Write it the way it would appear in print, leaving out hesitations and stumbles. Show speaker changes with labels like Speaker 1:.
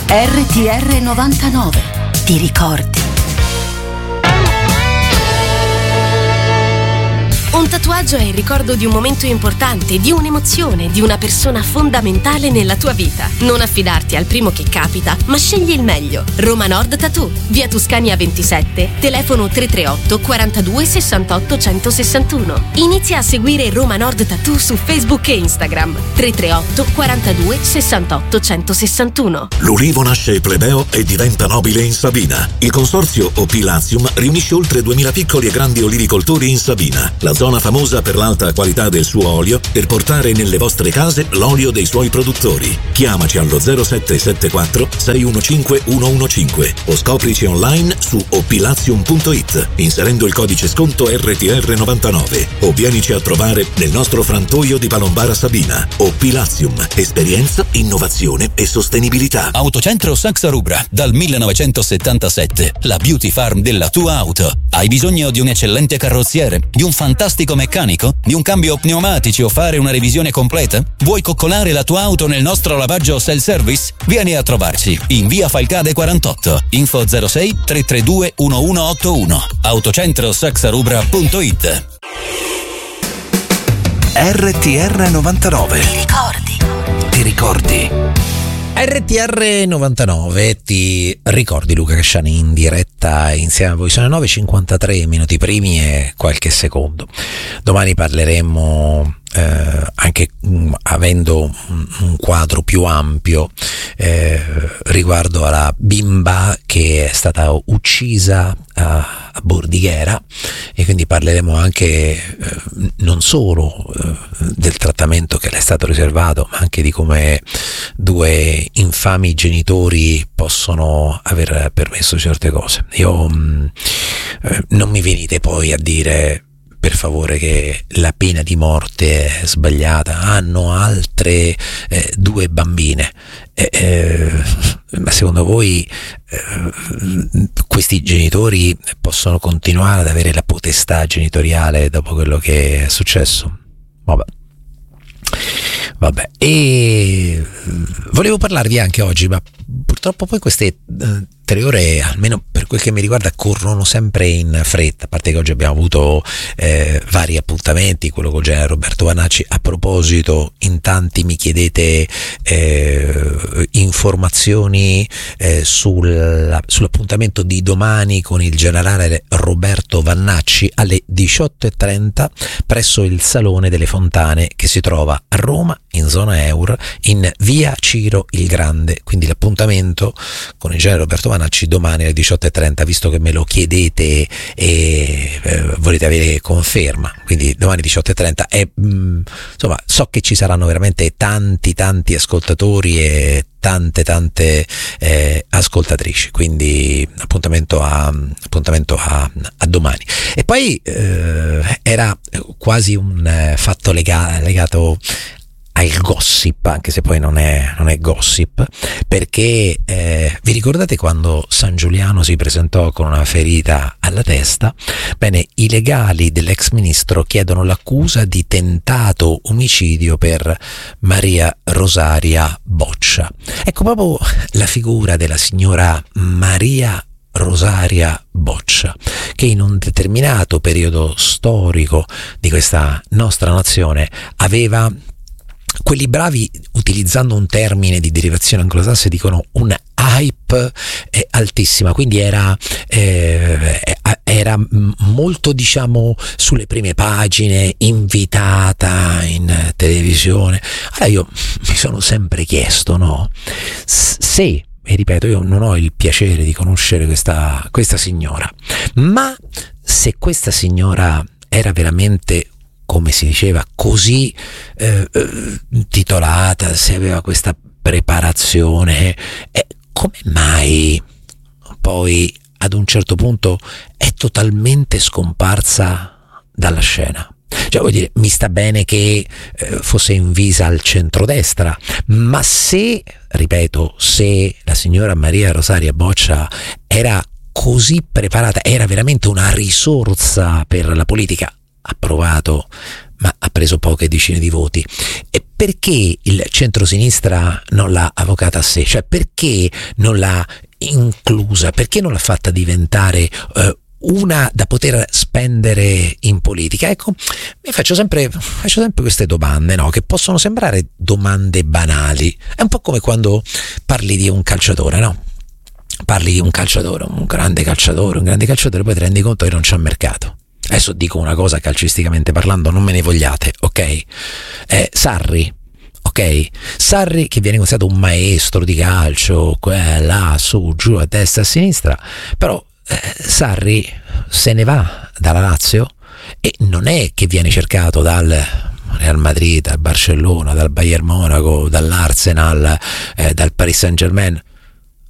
Speaker 1: RTR 99. Ti ricordi?
Speaker 2: Un tatuaggio è il ricordo di un momento importante, di un'emozione, di una persona fondamentale nella tua vita. Non affidarti al primo che capita, ma scegli il meglio. Roma Nord Tattoo, via Tuscania 27, telefono 338 42 68 161. Inizia a seguire Roma Nord Tattoo su Facebook e Instagram. 338 42 68 161.
Speaker 3: L'ulivo nasce plebeo e diventa nobile in Sabina. Il consorzio Opilazium riunisce oltre 2000 piccoli e grandi olivicoltori in Sabina, la zona famosa per l'alta qualità del suo olio, per portare nelle vostre case l'olio dei suoi produttori. Chiamaci allo 0774 615 115 o scoprici online su opilazium.it inserendo il codice sconto RTR99 o vienici a trovare nel nostro frantoio di Palombara Sabina. Opilazium, esperienza, innovazione e sostenibilità.
Speaker 4: Autocentro Saxa Rubra, dal 1977, la beauty farm della tua auto. Hai bisogno di un eccellente carrozziere, di un fantastico meccanico, di un cambio pneumatici o fare una revisione completa? Vuoi coccolare la tua auto nel nostro lavaggio self-service? Vieni a trovarci in via Falcade 48, info 06 332 1181, autocentrosaxarubra.it.
Speaker 3: RTR 99. Ti ricordi?
Speaker 5: RTR 99, ti ricordi Luca Casciani in diretta insieme a voi? Sono 9:53 minuti primi e qualche secondo. Domani parleremo anche avendo un quadro più ampio riguardo alla bimba che è stata uccisa a Bordighera, e quindi parleremo anche non solo del trattamento che le è stato riservato, ma anche di come due infami genitori possono aver permesso certe cose. Io non mi venite poi a dire per favore che la pena di morte è sbagliata, hanno altre due bambine, ma secondo voi questi genitori possono continuare ad avere la potestà genitoriale dopo quello che è successo? Vabbè, e volevo parlarvi anche oggi, ma purtroppo poi queste 3 ore, almeno per quel che mi riguarda, corrono sempre in fretta, a parte che oggi abbiamo avuto vari appuntamenti, quello con generale Roberto Vannacci. A proposito, in tanti mi chiedete informazioni sull'appuntamento di domani con il generale Roberto Vannacci alle 18:30 presso il Salone delle Fontane, che si trova a Roma, in zona Eur, in via Ciro il Grande. Quindi l'appuntamento con il generale Roberto Vannacci domani alle 18:30, visto che me lo chiedete e volete avere conferma. Quindi domani 18:30 insomma, so che ci saranno veramente tanti ascoltatori e tante ascoltatrici, quindi appuntamento a domani. E poi era quasi un fatto legato al gossip, anche se poi non è gossip, perché vi ricordate quando San Giuliano si presentò con una ferita alla testa? Bene, i legali dell'ex ministro chiedono l'accusa di tentato omicidio per Maria Rosaria Boccia. Ecco, proprio la figura della signora Maria Rosaria Boccia, che in un determinato periodo storico di questa nostra nazione aveva quelli bravi, utilizzando un termine di derivazione anglosassone, dicono un hype altissima, quindi era molto, diciamo, sulle prime pagine, invitata in televisione. Allora io mi sono sempre chiesto, no, se, e ripeto, io non ho il piacere di conoscere questa signora, ma se questa signora era veramente, come si diceva, così titolata, se aveva questa preparazione, come mai poi ad un certo punto è totalmente scomparsa dalla scena? Cioè, vuol dire, mi sta bene che fosse invisa al centrodestra, ma se, ripeto, se la signora Maria Rosaria Boccia era così preparata, era veramente una risorsa per la politica, ha provato ma ha preso poche decine di voti. E perché il centrosinistra non l'ha avvocata a sé? Cioè, perché non l'ha inclusa? Perché non l'ha fatta diventare una da poter spendere in politica? Ecco, mi faccio sempre queste domande, no? Che possono sembrare domande banali. È un po' come quando parli di un calciatore, no? Parli di un calciatore, un grande calciatore, poi ti rendi conto che non c'è mercato. Adesso dico una cosa calcisticamente parlando, non me ne vogliate, ok? Sarri, ok? Sarri che viene considerato un maestro di calcio, là, su, giù, a destra, a sinistra, però Sarri se ne va dalla Lazio e non è che viene cercato dal Real Madrid, dal Barcellona, dal Bayern Monaco, dall'Arsenal, dal Paris Saint-Germain.